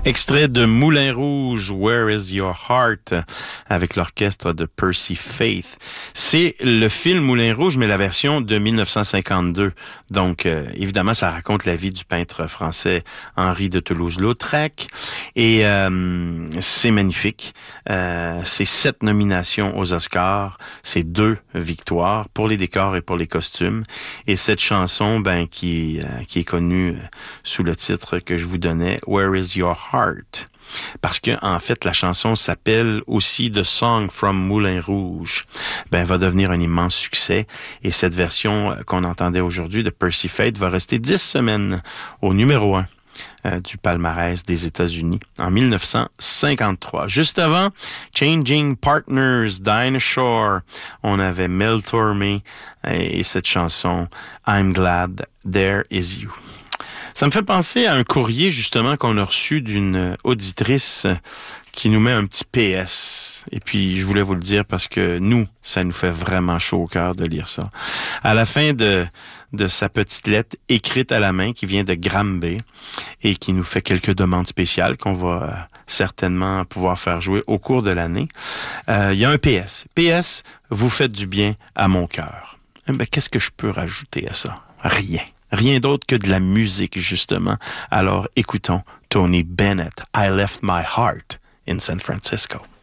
Extrait de Moulin Rouge, Where is Your Heart, avec l'orchestre de Percy Faith. C'est le film Moulin Rouge, mais la version de 1952. Donc, évidemment, ça raconte la vie du peintre français Henri de Toulouse-Lautrec. Et c'est magnifique. C'est 7 nominations aux Oscars. C'est 2 victoires pour les décors et pour les costumes. Et cette chanson, qui est connue sous le titre que je vous donnais, Where is Your Heart? Parce que, en fait, la chanson s'appelle aussi The Song from Moulin Rouge. Va devenir un immense succès. Et cette version qu'on entendait aujourd'hui de Percy Faith va rester 10 semaines au numéro 1 du palmarès des États-Unis en 1953. Juste avant, Changing Partners, Dinah Shore, on avait Mel Tormé et cette chanson I'm Glad There Is You. Ça me fait penser à un courrier, justement, qu'on a reçu d'une auditrice qui nous met un petit PS. Et puis, je voulais vous le dire parce que nous, ça nous fait vraiment chaud au cœur de lire ça. À la fin de sa petite lettre écrite à la main qui vient de Granby et qui nous fait quelques demandes spéciales qu'on va certainement pouvoir faire jouer au cours de l'année, il y a un PS. PS, vous faites du bien à mon cœur. Qu'est-ce que je peux rajouter à ça? Rien. Rien d'autre que de la musique, justement. Alors, écoutons Tony Bennett, I Left My Heart in San Francisco.